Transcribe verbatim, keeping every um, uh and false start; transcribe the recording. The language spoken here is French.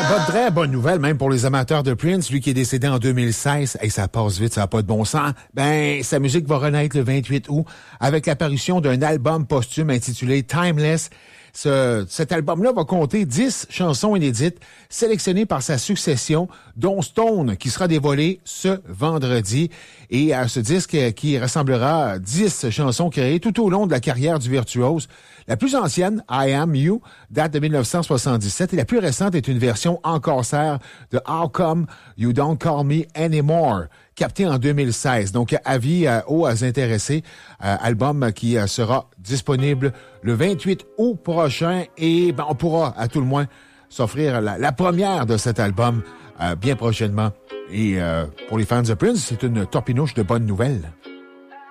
bonne, très bonne nouvelle, même pour les amateurs de Prince, lui qui est décédé en deux mille seize. Et ça passe vite, ça n'a pas de bon sens. Ben, sa musique va renaître le vingt-huit août avec l'apparition d'un album posthume intitulé Timeless. Ce, cet album-là va compter dix chansons inédites sélectionnées par sa succession, dont Stone, qui sera dévoilé ce vendredi. Et à ce disque qui rassemblera à dix chansons créées tout au long de la carrière du virtuose. La plus ancienne, I Am You, date de dix-neuf cent soixante-dix-sept. Et la plus récente est une version en concert de How Come You Don't Call Me Anymore, capté en deux mille seize. Donc, avis euh, aux intéressés. Euh, album qui euh, sera disponible le vingt-huit août prochain. Et ben, on pourra, à tout le moins, s'offrir la, la première de cet album euh, bien prochainement. Et euh, pour les fans de Prince, c'est une torpinouche de bonnes nouvelles.